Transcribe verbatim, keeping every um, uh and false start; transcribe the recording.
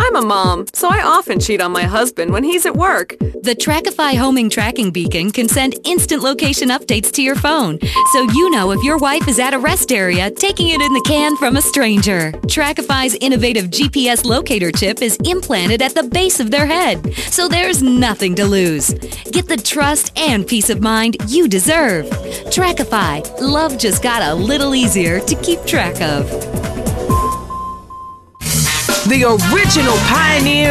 I'm a mom, so I often cheat on my husband when he's at work. The Trackify homing tracking beacon can send instant location updates to your phone, so you know if your wife is at a rest area taking it in the can from a stranger. Trackify's innovative G P S locator chip is implanted at the base of their head, so there's nothing to lose. Get the trust and peace of mind you deserve. Trackify. Love just got a little easier to keep track of. The original pioneer